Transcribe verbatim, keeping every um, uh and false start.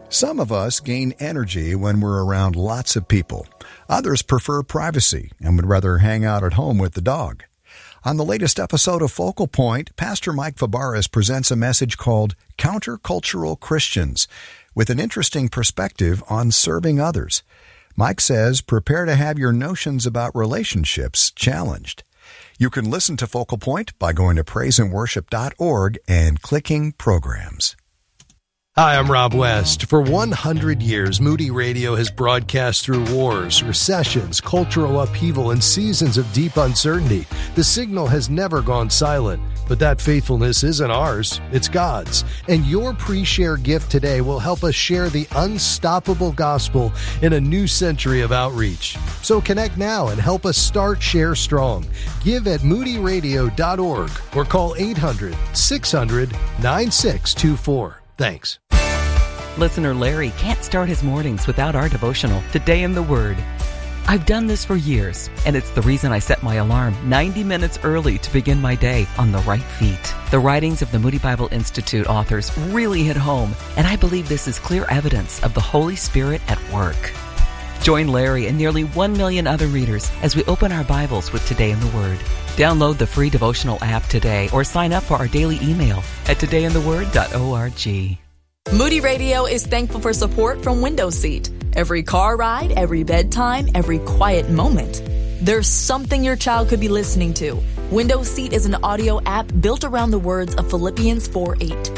Some of us gain energy when we're around lots of people. Others prefer privacy and would rather hang out at home with the dog. On the latest episode of Focal Point, Pastor Mike Fabarez presents a message called Countercultural Christians, with an interesting perspective on serving others. Mike says, prepare to have your notions about relationships challenged. You can listen to Focal Point by going to praise and worship dot org and clicking Programs. Hi, I'm Rob West. For one hundred years, Moody Radio has broadcast through wars, recessions, cultural upheaval, and seasons of deep uncertainty. The signal has never gone silent, but that faithfulness isn't ours, it's God's. And your pre-share gift today will help us share the unstoppable gospel in a new century of outreach. So connect now and help us start Share Strong. Give at moody radio dot org or call eight hundred, six hundred, nine six two four. Thanks. Listener Larry can't start his mornings without our devotional, Today in the Word. I've done this for years, and it's the reason I set my alarm ninety minutes early to begin my day on the right feet. The writings of the Moody Bible Institute authors really hit home, and I believe this is clear evidence of the Holy Spirit at work. Join Larry and nearly one million other readers as we open our Bibles with Today in the Word. Download the free devotional app today or sign up for our daily email at today in the word dot org. Moody Radio is thankful for support from Window Seat. Every car ride, every bedtime, every quiet moment. There's something your child could be listening to. Window Seat is an audio app built around the words of Philippians four eight.